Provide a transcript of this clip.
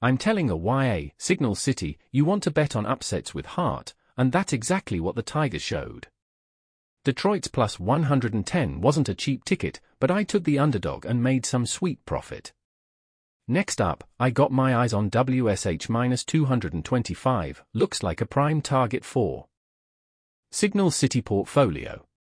I'm telling a YA, Signal City, you want to bet on upsets with heart, and that's exactly what the Tigers showed. Detroit's plus 110 wasn't a cheap ticket, but I took the underdog and made some sweet profit. Next up, I got my eyes on WSH minus 225, looks like a prime target for Signal City portfolio.